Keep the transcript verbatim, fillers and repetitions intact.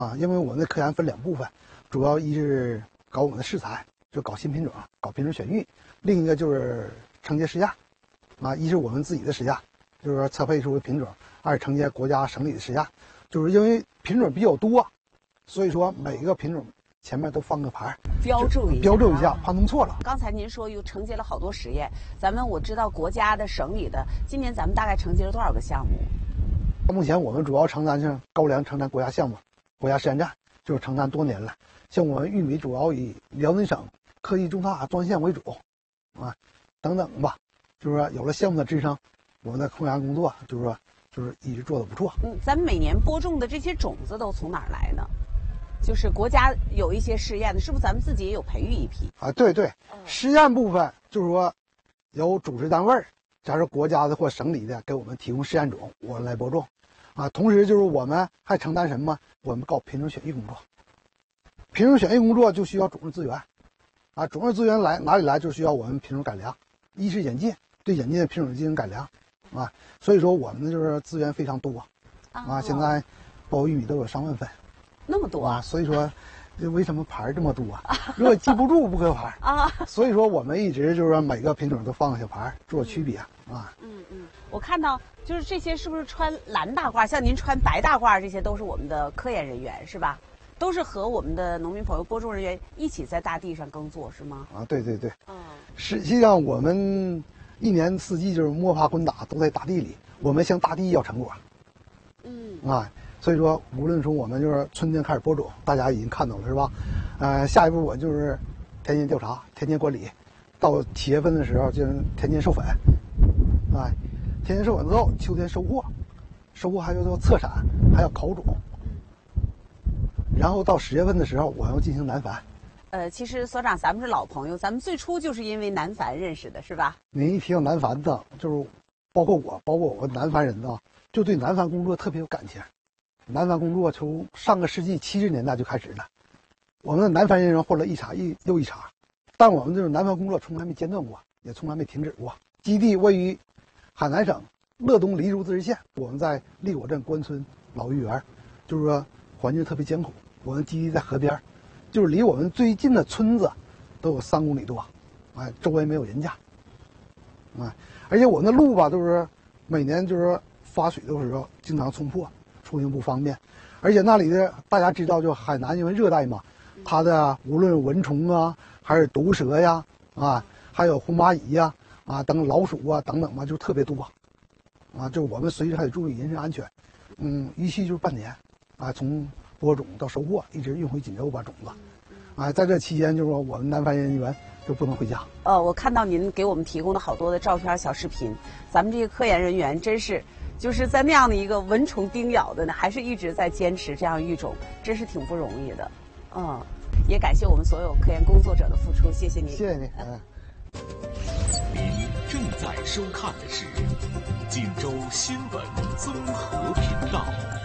啊，因为我们的科研分两部分，主要一是搞我们的试采，就搞新品种，搞品种选育；另一个就是承接试验，啊，一是我们自己的试验，就是说测配出的品种；二承接国家省里的试验，就是因为品种比较多，所以说每一个品种前面都放个牌， 标注一下， 标注一下，怕弄错了。 刚才您说又承接了好多实验，咱们我知道国家的、省里的，今年咱们大概承接了多少个项目？ 目前我们主要承担是高粱承担国家项目、国家实验站，就是承担多年了。像我们玉米主要以辽宁省科技重大专项为主，啊，等等吧，就是说有了项目的支撑，我们的科研工作就是说就是一直做得不错。 嗯，咱们每年播种的这些种子都从哪儿来呢？就是国家有一些试验的，是不是咱们自己也有培育一批？ 啊，对对，实验部分就是说由主持单位，假如国家的或省里的给我们提供试验种，我们来播种。啊，同时就是我们还承担什么？我们搞品种选育工作。品种选育工作就需要种子资源，啊，种子资源来哪里来？就需要我们品种改良，一是引进，对引进的品种进行改良，啊，所以说我们就是资源非常多，啊，现在包括玉米都有上万分， 那么多啊，所以说，为什么牌这么多？如果记不住不可牌啊，所以说我们一直就是说每个品种都放个小牌做区别啊。 嗯嗯，我看到。就是这些是不是穿蓝大褂？像您穿白大褂，这些都是我们的科研人员，是吧？都是和我们的农民朋友、播种人员一起在大地上耕作，是吗？ 啊，对对对。嗯，实际上我们一年四季就是摸爬滚打，都在大地里。我们向大地要成果。嗯。啊，所以说无论说我们就是春天开始播种，大家已经看到了，是吧？呃，下一步我就是田间调查、田间管理，到七月份的时候就是田间授粉，啊。田间授粉之后，秋天收获，收获还要做测产，还要考种，然后到十月份的时候，我要进行南繁。 呃，其实所长，咱们是老朋友，咱们最初就是因为南繁认识的，是吧？ 您一提到南繁的，就是包括我，包括我们南繁人呢，就对南繁工作特别有感情。南繁工作从上个世纪七十年代就开始了，我们的南繁人员换了一茬一又一茬，但我们这种南繁工作从来没间断过，也从来没停止过。基地位于海南省乐东黎族自治县，我们在立果镇关村老峪园，就是说环境特别艰苦。我们基地在河边，就是离我们最近的村子都有三公里多，哎，周围没有人家，哎，而且我们的路吧，都是每年就是发水的时候经常冲破，出行不方便。而且那里的大家知道，就海南因为热带嘛，它的无论蚊虫啊，还是毒蛇呀，啊，还有红蚂蚁呀。啊，等老鼠啊，等等嘛，就特别多，啊，就我们随时还得注意人身安全，嗯，预期就是半年，啊，从播种到收获，一直运回锦州把种子，啊，在这期间就是说我们南繁人员就不能回家。 呃，我看到您给我们提供了好多的照片、小视频，咱们这个科研人员真是就是在那样的一个蚊虫叮咬的呢，还是一直在坚持这样育种，真是挺不容易的。嗯，也感谢我们所有科研工作者的付出，谢谢您。 谢谢您。嗯。 您正在收看的是锦州新闻综合频道。